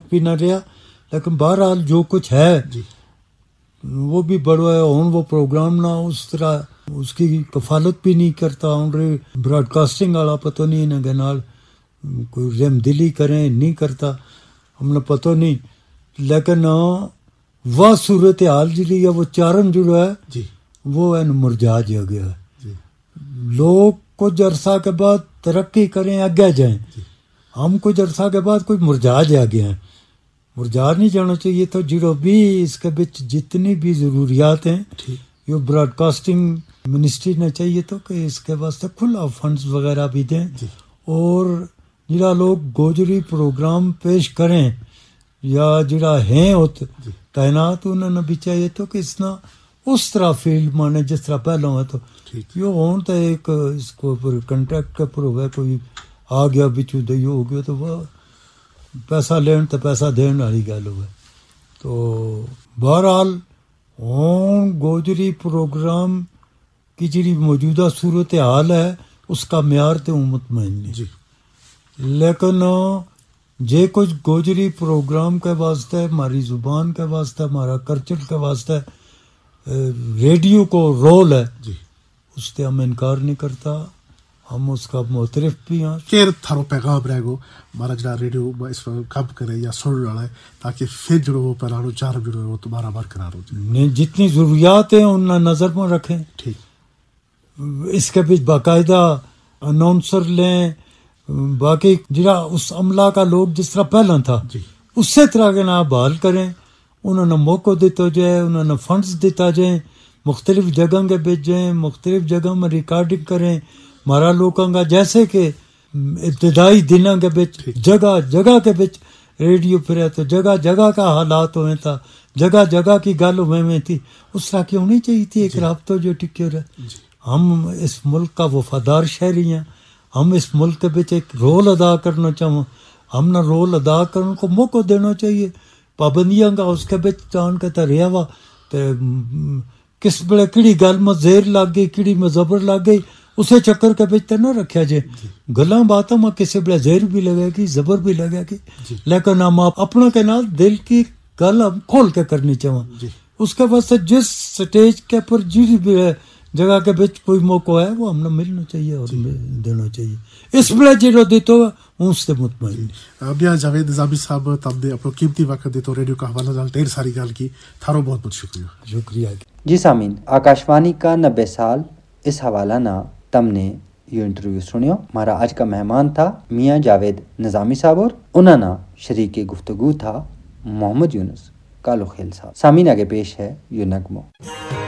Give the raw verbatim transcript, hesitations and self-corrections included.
بھی نہ رہا، لیکن بہرحال جو کچھ ہے جی وہ بھی بڑا ہے. ہوں وہ پروگرام نہ اس طرح اس کی کفالت بھی نہیں کرتا. ہوں براڈ کاسٹنگ والا پتہ نہیں انہیں کے نال کوئی رحم دلی کریں نہیں کرتا، ہم نے پتہ نہیں. لیکن وہ صورت حال جی ہے وہ چارن جڑا ہے جی وہ ہے مرجا جا گیا ہے. جی لوگ کچھ عرصہ کے بعد ترقی کریں آگے جائیں، ہم کچھ عرصہ کے بعد کوئی مرجا جا گیا ہیں. مرجا نہیں جانا چاہیے. تو جو بھی اس کے بچ جتنی بھی ضروریات ہیں یہ براڈ کاسٹنگ منسٹری نے چاہیے تو کہ اس کے واسطے کھلا فنڈز وغیرہ بھی دیں. اور جڑا لوگ گوجری پروگرام پیش کریں یا جڑا ہیں ہوت تعینات انہوں نے بھی چاہیے تو کہ اس نا اس طرح فیلڈ مانے جس طرح پہلے ہوا تو یہ ہوں تو ایک اس کو کنٹریکٹ کے پر ہوئے کوئی آ گیا بچو دئی ہو گیا تو وہ پیسہ لین تو پیسہ دین والی گل ہوئے. تو بہرحال ہوں گوجری پروگرام کی جڑی موجودہ صورت حال ہے اس کا معیار تو مطمئن نہیں جی. لیکن جے کچھ گوجری پروگرام کے واسطے ہماری زبان کے واسطے ہمارا کلچر کے واسطے ریڈیو کو رول ہے جی اس سے ہم انکار نہیں کرتا، ہم اس کا معترف بھی ہیں. کیر تھارو پیغام رہ گو ہمارا جڑا ریڈیو اس وقت کب کرے یا سن رہا ہے تاکہ پھر جڑو وہ پرانو چار جڑو وہ تمہارا برقرار ہو جائے. نہیں جتنی ضروریات ہیں ان نظر میں رکھیں. ٹھیک. اس کے بیچ باقاعدہ اناؤنسر لیں، باقی جڑا اس عملہ کا لوگ جس طرح پہلا تھا جی اسی طرح کے نام بحال کریں. انہوں نے موقع دیتا جائے، انہوں نے فنڈز دیتا جائیں، مختلف جگہ کے بیچ جائیں، مختلف جگہ میں ریکارڈنگ کریں. ہمارا لوگوں کا جیسے کہ ابتدائی دنوں کے بیچ جگہ جگہ کے بیچ ریڈیو پھرے تو جگہ جگہ کا حالات ہوئے تھا، جگہ جگہ کی گل ہوئے میں تھی، اس طرح کی ہونی چاہیے تھی ایک رابطہ جو ٹکے رہے. ہم اس ملک کا وفادار شہری ہیں، ہم اس ملک کے بیچ ایک رول ادا کرنا چاہوں، ہم نے رول ادا کرنے کو موقع دینا چاہیے. پابندیاں کا اس کے بیچ جان کے تو رہا وا تو کس بڑے کیڑی گل میں زیر لگ گئی کیڑی میں زبر لگ گئی اسے چکر کے بیچ تو نہ رکھا جائے. گلاں باتوں میں کسی بڑے زیر بھی لگے گی زبر بھی لگے گی، لیکن ہم اپنا کے نال دل کی گل ہم کھول کے کرنی چاہوں. اس کے واسطے جس سٹیج کے پر جس بھی جگہ کے بیچ کوئی موقع ہے وہ ہم نے ملنا چاہیے اور دینا چاہیے. اس بڑے جڑو دیتو اس سے مطمئن. ابیا جاوید نظامی صاحب تم نے اپنا قیمتی وقت دیتو ریڈیو کا حوالہ نال ڈھیر ساری گل کی، تھارو بہت بہت شکریہ. شکریہ. جی سامعین، آکاشوانی کا نبے سال اس حوالہ نہ تم نے یہ انٹرویو سنیو. ہمارا آج کا مہمان تھا میاں جاوید نظامی صاحب اور انہوں نے شریک گفتگو تھا محمد یونس کالو خیل صاحب. سامعین آگے پیش ہے یہ نغمہ.